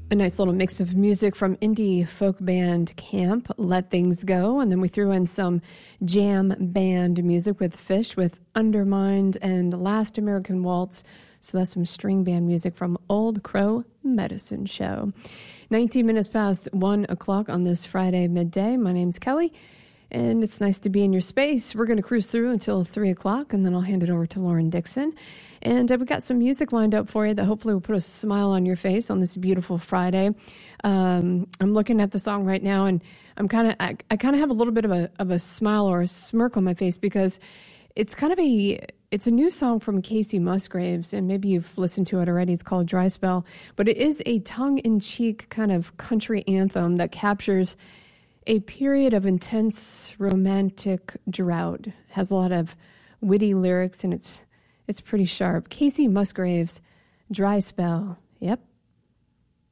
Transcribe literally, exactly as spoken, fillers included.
A nice little mix of music from indie folk band Camp, Let Things Go, and then we threw in some jam band music with Fish with Undermined and Last American Waltz. So that's some string band music from Old Crow Medicine Show. nineteen minutes past one o'clock on this Friday midday. My name's Kelly, and it's nice to be in your space. We're going to cruise through until three o'clock, and then I'll hand it over to Lauren Dixon. And uh, we've got some music lined up for you that hopefully will put a smile on your face on this beautiful Friday. Um, I'm looking at the song right now, and I'm kind of I, I kind of have a little bit of a of a smile or a smirk on my face because it's kind of a it's a new song from Casey Musgraves, and maybe you've listened to it already. It's called Dry Spell, but it is a tongue-in-cheek kind of country anthem that captures a period of intense romantic drought. It has a lot of witty lyrics, and it's It's pretty sharp. Casey Musgraves, Dry Spell. Yep,